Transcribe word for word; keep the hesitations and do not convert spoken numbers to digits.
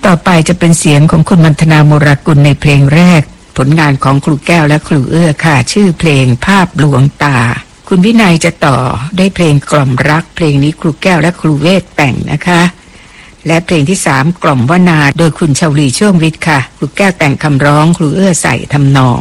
ต่อไปจะเป็นเสียงของคุณมันธนาโมรากุลในเพลงแรกผลงานของครูแก้วและครูเอื้อค่ะชื่อเพลงภาพลวงตาคุณวินัยจะต่อได้เพลงกล่อมรักเพลงนี้ครูแก้วและครูเวทแต่งนะคะและเพลงที่สามกล่อมวนาโดยคุณชาวลีช่วงฤทธิ์ค่ะครูแก้วแต่งคำร้องครูเอื้อใส่ทำนอง